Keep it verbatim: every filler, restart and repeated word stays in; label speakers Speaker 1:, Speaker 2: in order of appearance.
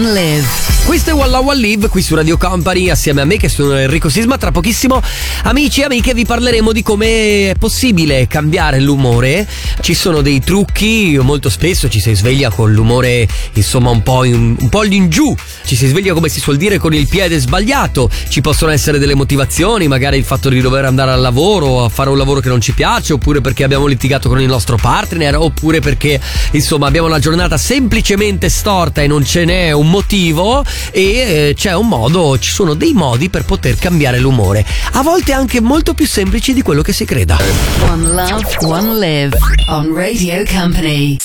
Speaker 1: Live.
Speaker 2: Questo è Walla Walla Live qui su Radio Company assieme a me che sono Enrico Sisma. Tra pochissimo, amici e amiche, vi parleremo di come è possibile cambiare l'umore. Ci sono dei trucchi, molto spesso ci si sveglia con l'umore insomma un po' in, un po' in giù, ci si sveglia come si suol dire con il piede sbagliato. Ci possono essere delle motivazioni, magari il fatto di dover andare al lavoro, a fare un lavoro che non ci piace, oppure perché abbiamo litigato con il nostro partner, oppure perché insomma abbiamo una giornata semplicemente storta e non ce n'è un motivo. E eh, c'è un modo, ci sono dei modi per poter cambiare l'umore, a volte anche molto più semplici di quello che si creda.
Speaker 1: One Love, One Live on Radio Company.